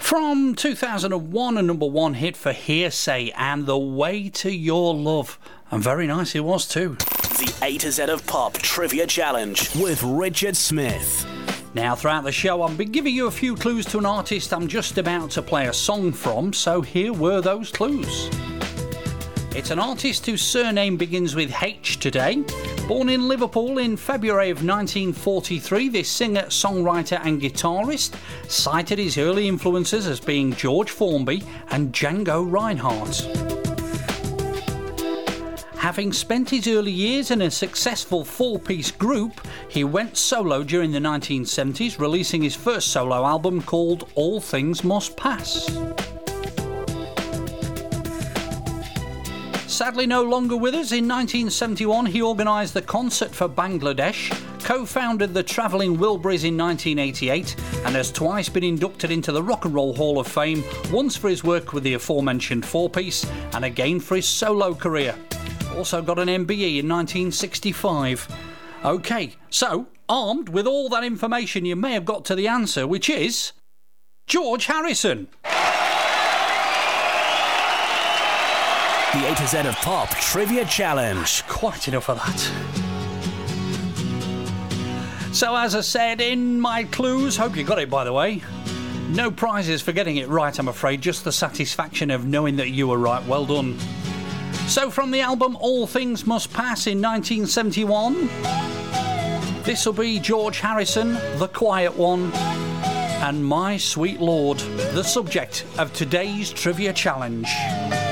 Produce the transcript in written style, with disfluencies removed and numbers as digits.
From 2001, a number one hit for Hearsay and The Way to Your Love. And very nice it was too. The A to Z of Pop Trivia Challenge with Richard Smith. Now, throughout the show, I've been giving you a few clues to an artist I'm just about to play a song from, so here were those clues. It's an artist whose surname begins with H today. Born in Liverpool in February of 1943, this singer, songwriter and guitarist cited his early influences as being George Formby and Django Reinhardt. Having spent his early years in a successful four-piece group, he went solo during the 1970s, releasing his first solo album called All Things Must Pass. Sadly no longer with us, in 1971 he organised the Concert for Bangladesh, co-founded the Travelling Wilburys in 1988 and has twice been inducted into the Rock and Roll Hall of Fame, once for his work with the aforementioned four-piece and again for his solo career. Also got an MBE in 1965. OK, so, armed with all that information, you may have got to the answer, which is George Harrison. The A to Z of Pop Trivia Challenge. Quite enough of that. So, as I said in my clues, hope you got it by the way. No prizes for getting it right, I'm afraid, just the satisfaction of knowing that you were right. Well done. So, from the album All Things Must Pass in 1971, this will be George Harrison, The Quiet One, and My Sweet Lord, the subject of today's Trivia Challenge.